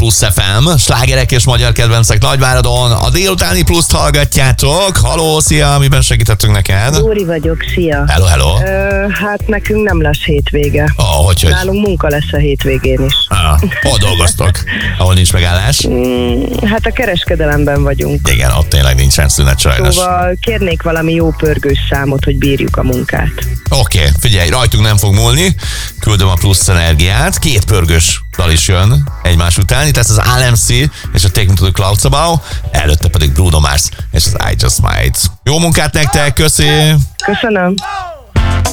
Plusz FM, slágerek és magyar kedvencek Nagyváradon. A délutáni Pluszt hallgatjátok. Haló, szia, miben segítettünk neked? Dóri vagyok, szia. Hello. Hát nekünk nem lesz hétvége. Hogy? Nálunk munka lesz a hétvégén is. Hol dolgoztok? Ahol nincs megállás? Hát a kereskedelemben vagyunk. Igen, ott tényleg nincsen szünet sajnos. Szóval kérnék valami jó pörgős számot, hogy bírjuk a munkát. Oké, figyelj, rajtunk nem fog múlni. Küldöm a plusz energiát. 2 pörgős dal is jön egymás után. Itt lesz az LMC és a Take Me to the Clouds Above. Előtte pedig Bruno Mars és az I Just Might. Jó munkát nektek, köszi! Köszönöm.